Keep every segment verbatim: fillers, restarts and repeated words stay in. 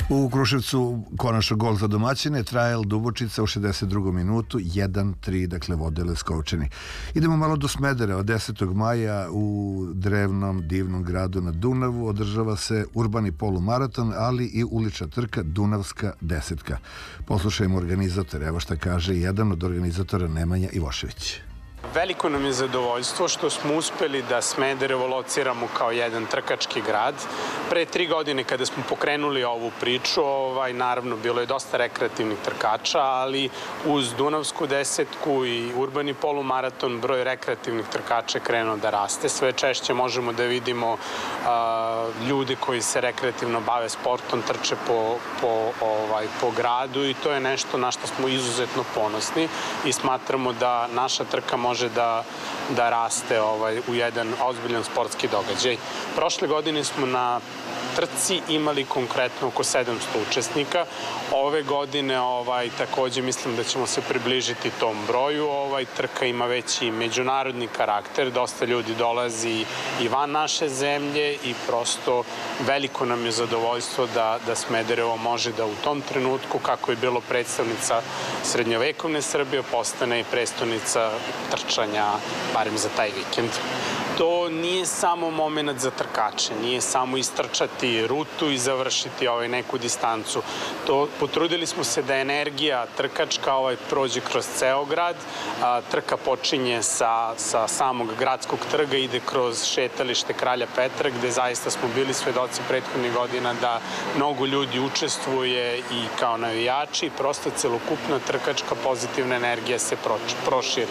U Kruševcu konačno gol za domaćine, Trajal Dubočica u šezdeset drugom minutu, jedan tri, dakle vode Leskovčani. Idemo malo do Smedereva. desetog maja u drevnom divnom gradu na Dunavu održava se urbani polumaraton, ali i ulična trka Dunavska desetka. Poslušajmo organizatore, evo šta kaže jedan od organizatora, Nemanja Ivošević. Veliko nam je zadovoljstvo što smo uspeli da Smederevo lociramo kao jedan trkački grad. Pre tri godine kada smo pokrenuli ovu priču, ovaj, naravno bilo je dosta rekreativnih trkača, ali uz Dunavsku desetku i urbani polumaraton broj rekreativnih trkača je krenuo da raste. Sve češće možemo da vidimo a, ljude koji se rekreativno bave sportom, trče po, po, ovaj, po gradu i to je nešto na što smo izuzetno ponosni i smatramo da naša trka može da, da raste ovaj, u jedan ozbiljan sportski događaj. Prošle godine smo na trci imali konkretno oko sedamsto učesnika. Ove godine ovaj, takođe mislim da ćemo se približiti tom broju. Ovaj, trka ima već i međunarodni karakter. Dosta ljudi dolazi i van naše zemlje i prosto veliko nam je zadovoljstvo da, da Smederevo može da u tom trenutku, kako je bilo predstavnica srednjovekovne Srbije, postane i prestonica trčanja, barem za taj vikend. To nije samo moment za trkače, nije samo istrčati rutu i završiti ovaj neku distancu. To, potrudili smo se da energija trkačka ovaj prođe kroz ceo grad. A, trka počinje sa, sa samog gradskog trga, ide kroz šetalište Kralja Petra, gde zaista smo bili svedoci prethodnih godina da mnogo ljudi učestvuje i kao navijači. Prosto celokupna trkačka pozitivna energija se proširi.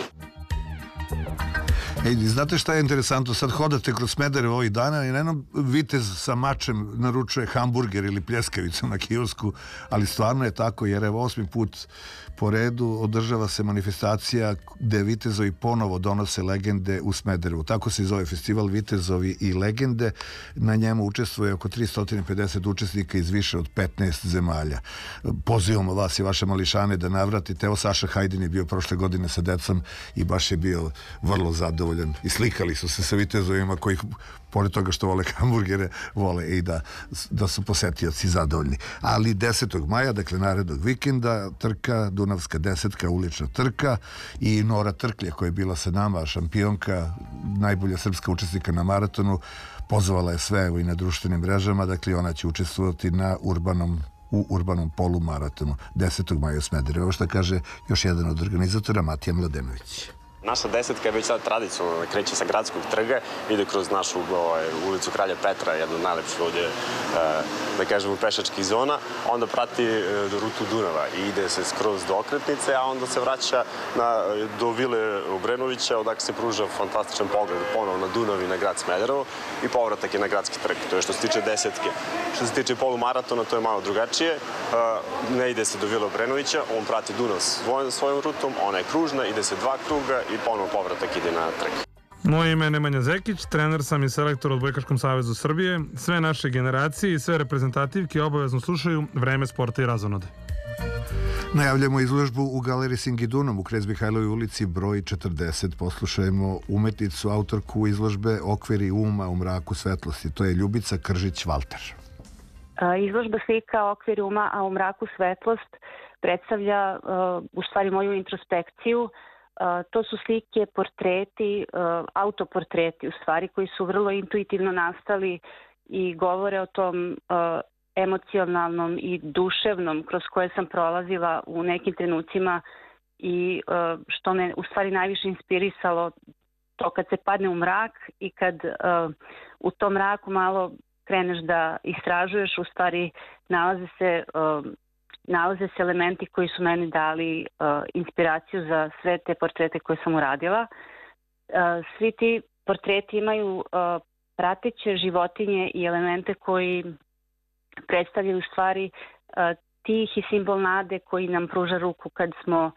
Ej, znate šta je interesantno? Sad hodate kroz Smederevo ovih dana i najednom vitez sa mačem naručuje hamburger ili pljeskavicu na kiosku, ali stvarno je tako, jer evo osmi put po redu održava se manifestacija gde vitezovi ponovo donose legende u Smederevu. Tako se zove festival Vitezovi i legende. Na njemu učestvuje oko tristo pedeset učesnika iz više od petnaest zemalja. Pozivamo vas i vaše mališane da navratite. Evo Saša Hajdin je bio prošle godine sa decom i baš je bio vrlo zadovoljan. I slikali su se sa vitezovima koji, pored toga što vole hamburgere, vole i da, da su posetioci zadovoljni. Ali desetog maja, dakle narednog vikenda, trka Dunavska desetka, ulična trka, i Nora Trklja, koja je bila sa nama šampionka, najbolja srpska učesnika na maratonu, pozvala je sve i na društvenim mrežama, dakle ona će učestvovati na urbanom u urbanom polumaratonu desetog maja u Smederevu. Evo što kaže još jedan od organizatora, Matija Mladenović. Naša desetka je već sad tradicionalna, kreće sa gradskog trga, ide kroz našu ovaj, ulicu Kralja Petra, jednu od najlepših ovdje, e, da kažemo, pešačkih zona, onda prati e, rutu Dunava i ide se skroz do okretnice, a onda se vraća na, do vile Obrenovića, odakle se pruža fantastičan pogled ponovo na Dunav i na grad Smederevo i povratak je na gradski trg. To je što se tiče desetke. Što se tiče polumaratona, to je malo drugačije. E, ne ide se do vile Obrenovića, on prati Dunav svojom, svojom rutom, ona je kružna, ide se dva kruga i ponovo povratak ide na trk. Moje ime je Nemanja Zekić, trener sam i selektor u Odbojkaškom savezu Srbije. Sve naše generacije i sve reprezentativke obavezno slušaju Vreme sporta i razonode. Najavljamo izložbu u galeriji Singidunom u Knez Mihajlovoj ulici broj četrdeset. Poslušajmo umetnicu, autorku izložbe Okviri uma u mraku svetlosti. To je Ljubica Kržić-Valter. Izložba slika Okviri uma, a u mraku svetlost predstavlja u stvari moju introspekciju. Uh, to su slike, portreti, uh, autoportreti u stvari, koji su vrlo intuitivno nastali i govore o tom uh, emocionalnom i duševnom kroz koje sam prolazila u nekim trenucima i uh, što me u stvari najviše inspirisalo, to kad se padne u mrak i kad uh, u tom mraku malo kreneš da istražuješ, u stvari nalaze se uh, nalaze se elementi koji su meni dali uh, inspiraciju za sve te portrete koje sam uradila. Uh, svi ti portreti imaju uh, prateće životinje i elemente koji predstavljaju stvari uh, tih i simbol nade koji nam pruža ruku kad smo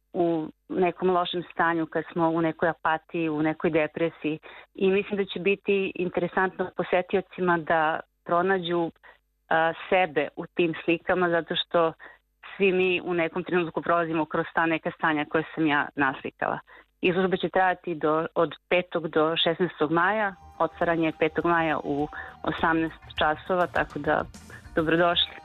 u nekom lošem stanju, kad smo u nekoj apatiji, u nekoj depresiji. I mislim da će biti interesantno posetiocima da pronađu sebe u tim slikama, zato što svi mi u nekom trenutku prolazimo kroz ta neka stanja koje sam ja naslikala. Izložba će trajati do, od petog do šesnaestog maja, otvaranje je petog maja u osamnaest časova, tako da dobrodošli.